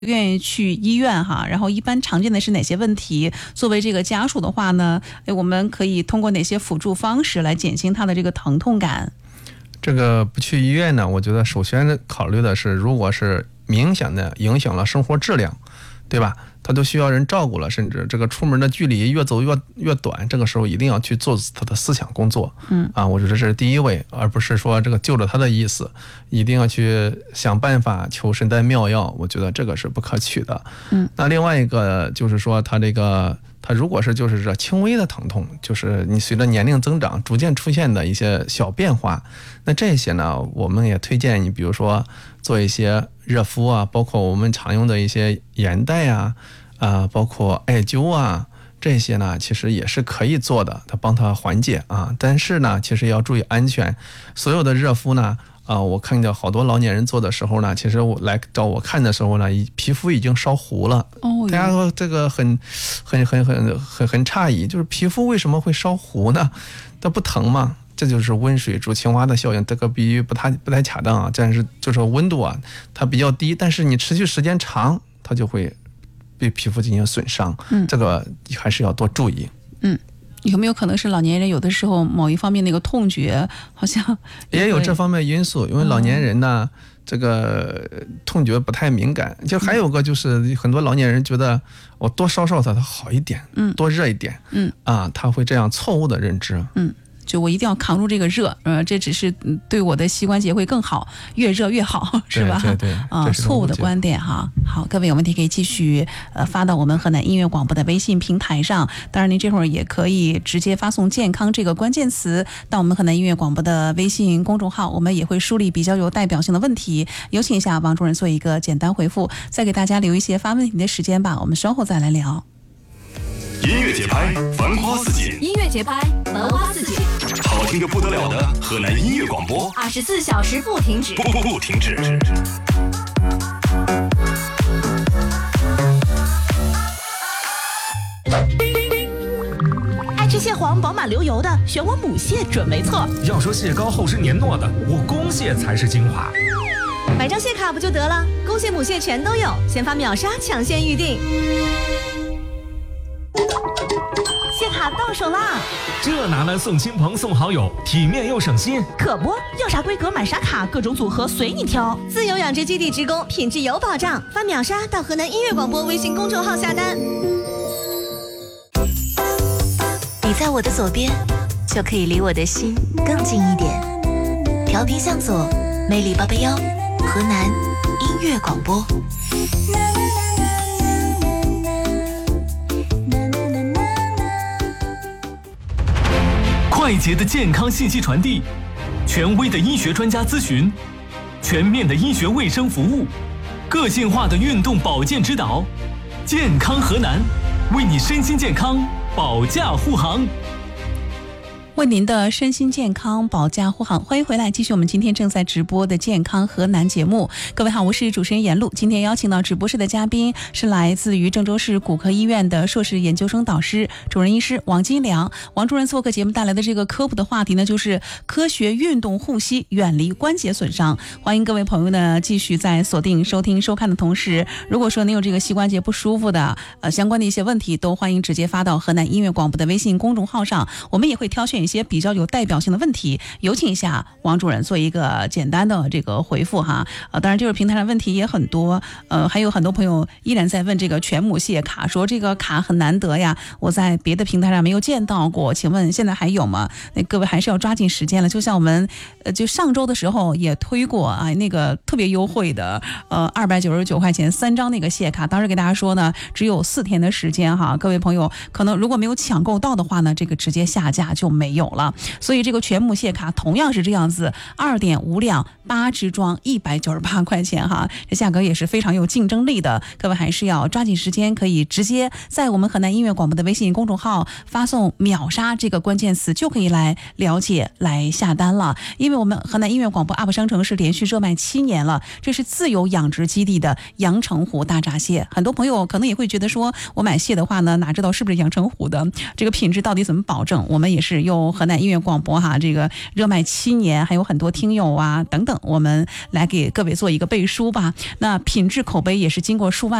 愿意去医院哈，然后一般常见的是哪些问题？作为这个家属的话呢，我们可以通过哪些辅助方式来减轻他的这个疼痛感？ 这个不去医院呢，我觉得首先考虑的是，如果是明显的影响了生活质量，对吧？他都需要人照顾了，甚至这个出门的距离越走越短，这个时候一定要去做他的思想工作。我觉得这是第一位，而不是说这个就着他的意思，一定要去想办法求神丹妙药，我觉得这个是不可取的。那另外一个就是说，他如果是就是这轻微的疼痛，就是你随着年龄增长逐渐出现的一些小变化，那这些呢，我们也推荐你，比如说做一些热敷啊，包括我们常用的一些盐袋啊，包括艾灸啊，这些呢其实也是可以做的，它帮它缓解啊。但是呢，其实要注意安全。所有的热敷呢，我看见好多老年人做的时候呢，其实我来找我看的时候呢，皮肤已经烧糊了。大家说这个很诧异，就是皮肤为什么会烧糊呢？它不疼吗？这就是温水煮青蛙的效应，这个比喻不太恰当啊。但是就是温度啊，它比较低，但是你持续时间长，它就会对皮肤进行损伤。这个还是要多注意。 有没有可能是老年人有的时候某一方面那个痛觉好像也有这方面因素？因为老年人呢，这个痛觉不太敏感。就还有个就是很多老年人觉得我多烧它好一点，多热一点，他会这样错误的认知。 就我一定要扛住这个热，这只是对我的膝关节会更好，越热越好，是吧？ 对， 错误的观点哈。好，各位有问题可以继续发到我们河南音乐广播的微信平台上。当然，您这会儿也可以直接发送"健康"这个关键词到我们河南音乐广播的微信公众号，我们也会梳理比较有代表性的问题，有请一下王主任做一个简单回复，再给大家留一些发问题的时间吧。我们稍后再来聊。 音乐节拍，繁花似锦； 音乐节拍，文化似锦。 好听的不得了的河南音乐广播 ，24小时不停止， 不停止。 爱吃蟹黄饱满流油的，选我母蟹准没错。 要说蟹膏厚实黏糯的，我公蟹才是精华。 买张蟹卡不就得了？公蟹母蟹全都有，先发秒杀抢先预定。蟹卡到手啦！ 这拿来送亲朋送好友，体面又省心。 可不，要啥规格买啥卡，各种组合随你挑。自由养殖基地职工，品质有保障。发秒杀到河南音乐广播微信公众号下单。 你在我的左边，就可以离我的心更近一点。调频向左，魅力881，河南音乐广播。 快捷的健康信息传递，权威的医学专家咨询，全面的医学卫生服务，个性化的运动保健指导，健康河南，为你身心健康保驾护航。 为您的身心健康保驾护航，欢迎回来，继续我们今天正在直播的健康河南节目。各位好，我是主持人严露。今天邀请到直播室的嘉宾是来自于郑州市骨科医院的硕士研究生导师、主任医师王金良。王主任做客节目带来的这个科普的话题呢，就是科学运动护膝，远离关节损伤。欢迎各位朋友呢继续在锁定收听收看的同时，如果说您有这个膝关节不舒服的相关的一些问题，都欢迎直接发到河南音乐广播的微信公众号上，我们也会挑选一些比较有代表性的问题，有请一下王主任做一个简单的这个回复哈。当然这个平台上问题也很多，还有很多朋友依然在问这个全母蟹卡，说这个卡很难得呀，我在别的平台上没有见到过，请问现在还有吗？那各位还是要抓紧时间了。就像我们就上周的时候也推过啊，那个特别优惠的299块钱3张那个蟹卡，当时给大家说呢，只有4天的时间哈，各位朋友可能如果没有抢购到的话呢，这个直接下架就没有了。所以这个全母蟹卡同样是这样子，2.5两8支装198块钱哈，这价格也是非常有竞争力的。各位还是要抓紧时间，可以直接在我们河南音乐广播的微信公众号发送秒杀这个关键词，就可以来了解来下单了。因为我们河南音乐广播 UP 商城是连续热卖7年了，这是自由养殖基地的阳澄湖大闸蟹。很多朋友可能也会觉得说，我买蟹的话呢，哪知道是不是阳澄湖的，这个品质到底怎么保证？我们也是用有河南音乐广播哈，这个热卖7年，还有很多听友啊等等，我们来给各位做一个背书吧。那品质口碑也是经过数万